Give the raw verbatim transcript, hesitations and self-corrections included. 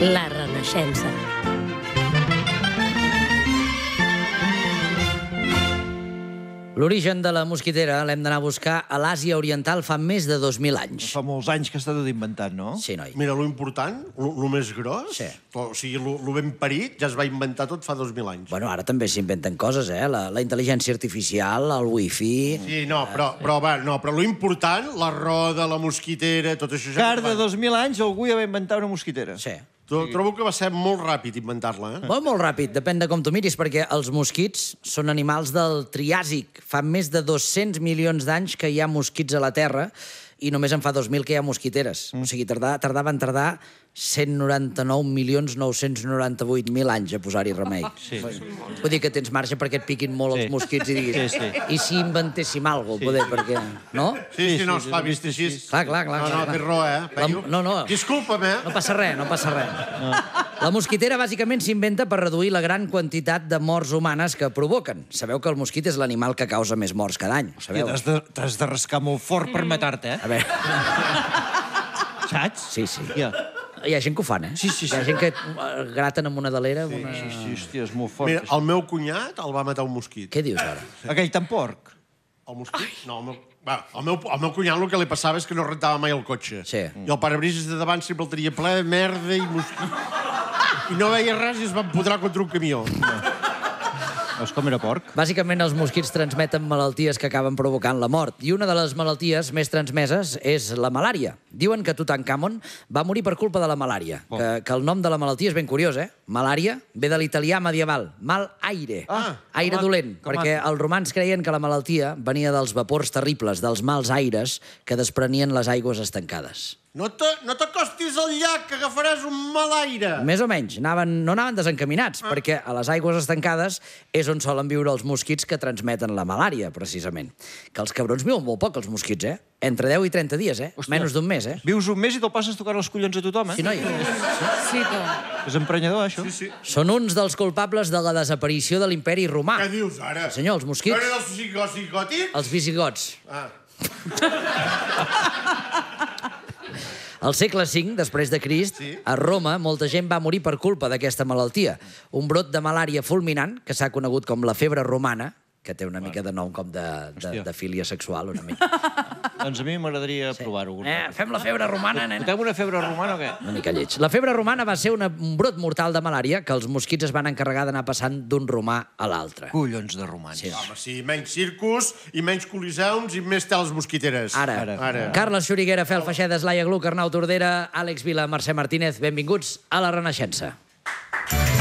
La Renaixença. L'origen de la mosquitera l'hem d'anar a buscar a l'Àsia Oriental fa més de dos mil anys. Fa molts anys que està tot inventat, no? Sí, noi. Mira, lo important, lo, lo més gros, Sí. o sigui, lo, lo ben parit, ja es va inventar tot fa dos mil anys. Bueno, ara també s'inventen coses, eh? La, la intel·ligència artificial, el wifi... Sí, no, però, però, va, no, però lo important, la roda, la mosquitera, tot això... Car de dos mil anys algú ja va inventar una mosquitera. Sí. Trobo que va ser molt ràpid inventar-la, eh? Molt, molt ràpid, depèn de com tu miris, perquè els mosquits són animals del Triàsic. Fa més de dos-cents milions d'anys que hi ha mosquits a la Terra i només en fa dos mil que hi ha mosquiteres. O sigui, tardar, tardaven tardar cent noranta-nou milions nou-cents noranta-vuit mil anys a posar-hi remei. Sí. Vull dir que tens marge perquè et piquin molt els Sí. mosquits i diguis... Sí, sí. I si inventéssim alguna cosa, poder, perquè... No? Sí, sí, no, esclar, vist així... Clar, clar, clar. No, no, clar. tens raó, eh? La- Peyu? no, no. Disculpa'm, eh? No passa res, no passa res. La mosquitera bàsicament s'inventa per reduir la gran quantitat de morts humanes que provoquen. Sabeu que el mosquit és l'animal que causa més morts cada any, ho sabeu? T'has de, t'has de rascar molt fort per matar-te, A eh? veure, Saps? sí, sí. Ja. Hi ha gent que ho fan, eh? Sí, sí, sí. Hi ha gent que eh, graten amb una delera... Amb una... Sí, sí, hòstia, és molt fort. Mira, el meu cunyat el va matar un mosquit. Què dius ara? Aquell tan porc. El mosquit? No, el meu... Va, el meu, el meu cunyat el que li passava és que no rentava mai el cotxe. Sí. I el parabrises de davant sempre el tenia ple de merda i mosquit. I no veia res i es va empodrar contra un camió. Veus com era porc? Bàsicament, els mosquits transmeten malalties que acaben provocant la mort. I una de les malalties més transmeses és la malària. Diuen que Tutankamon va morir per culpa de la malària. Oh. Que, que el nom de la malaltia és ben curiós, eh? Malària ve de l'italià medieval. Mal aire. Ah, aire com a- dolent. com a- Perquè els romans creien que la malaltia venia dels vapors terribles, dels mals aires que desprenien les aigües estancades. No te- no t'acostis al llac, que agafaràs un mal aire. Més o menys. Anaven, no anaven desencaminats, Ah. perquè a les aigües estancades és on solen viure els mosquits que transmeten la malària, precisament. Que els cabrons viuen molt poc, els mosquits, eh? Entre deu i trenta dies, eh? Hòstia. Menys d'un mes, eh? Vius un mes i te'l passes tocant els collons a tothom, eh? Sí, noi. Sí, que... És emprenyador, això. Sí, sí. Són uns dels culpables de la desaparició de l'imperi romà. Què dius ara? Senyor, els mosquits... No eren els psicòtics? Els visigots. Ah. Al segle cinc, després de Crist, Sí. a Roma, molta gent va morir per culpa d'aquesta malaltia. Un brot de malària fulminant, que s'ha conegut com la febre romana, que té una mica de nom com de, de, Hòstia. de filia sexual, una mica. Doncs a mi m'agradaria provar-ho. Eh, fem la febre romana, nen. Portem una febre romana o què? Una mica lleig. La febre romana va ser una, un brot mortal de malària que els mosquits es van encarregar d'anar passant d'un romà a l'altre. Collons de romans. Sí. Home, sí, menys circus i menys coliseums i més teles mosquiteres. Ara, Ara. Ara. Carles Xuriguera, Fel Feixedes, Laia Gluck, Arnau Tordera, Àlex Vila, Mercè Martínez, benvinguts a La Renaixença.